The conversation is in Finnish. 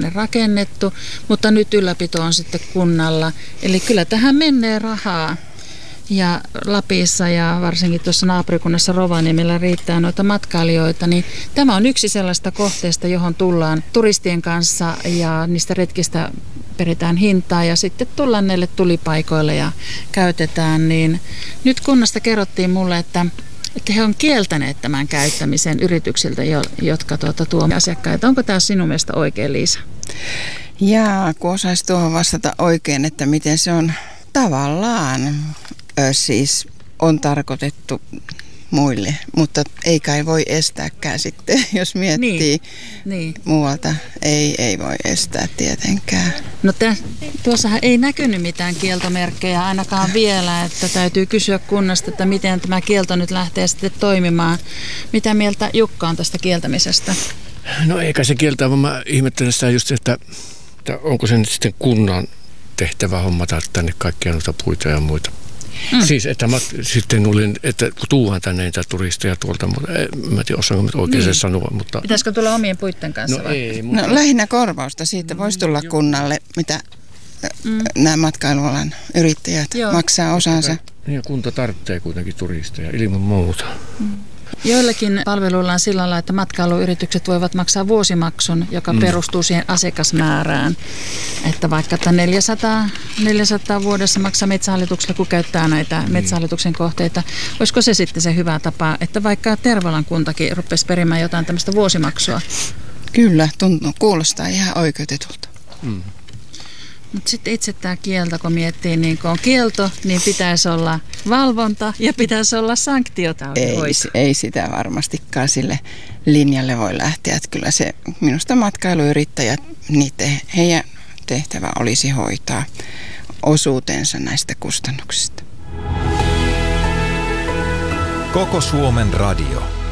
tänne rakennettu, mutta nyt ylläpito on sitten kunnalla. Eli kyllä tähän menee rahaa. Ja Lapissa ja varsinkin tuossa naapurikunnassa Rovaniemellä riittää noita matkailijoita, niin tämä on yksi sellaista kohteesta, johon tullaan turistien kanssa ja niistä retkistä peritään hintaa ja sitten tullaan näille tulipaikoille ja käytetään. Niin nyt kunnasta kerrottiin mulle, että he on kieltäneet tämän käyttämisen yrityksiltä, jotka tuo asiakkaita. Onko tämä sinun mielestä oikein, Liisa? Jaa, kun osaisi tuohon vastata oikein, että miten se on tavallaan siis on tarkoitettu muille, mutta ei kai voi estääkään sitten, jos miettii niin. Muualta. Ei voi estää tietenkään. No tuossahan ei näkynyt mitään kieltomerkkejä ainakaan vielä, että täytyy kysyä kunnasta, että miten tämä kielto nyt lähtee sitten toimimaan. Mitä mieltä Jukka on tästä kieltämisestä? No eikä se kieltää, vaan mä ihmettelen sitä just, että onko se nyt sitten kunnan tehtävä hommata tänne kaikkia noita puita ja muita. Siis, että mä sitten luulin, että tuuhan tänne niitä turisteja tuolta, mutta mä en tiedä, osaanko oikein sen sanoa. Mutta pitäisikö tulla omien puitten kanssa vai? Ei, mutta no lähinnä korvausta siitä voisi tulla kunnalle, mitä nämä matkailualan yrittäjät maksaa osansa. Ja kunta tarvitsee kuitenkin turisteja ilman muuta. Joillakin palveluilla on sillä lailla, että matkailuyritykset voivat maksaa vuosimaksun, joka perustuu siihen asiakasmäärään. Että vaikka että 400 vuodessa maksaa Metsähallitukselle, kun käyttää näitä Metsähallituksen kohteita. Olisiko se sitten se hyvä tapa, että vaikka Tervolan kuntakin rupesi perimään jotain tämmöistä vuosimaksua? Kyllä, kuulostaa ihan oikeutetulta. Mutta sitten itse tämä kielto, kun miettii, niin kun on kielto, niin pitäisi olla valvonta ja pitäisi olla sanktiota. Ei sitä varmastikaan sille linjalle voi lähteä. Että kyllä se minusta matkailuyrittäjät, heidän tehtävä olisi hoitaa osuutensa näistä kustannuksista. Koko Suomen radio.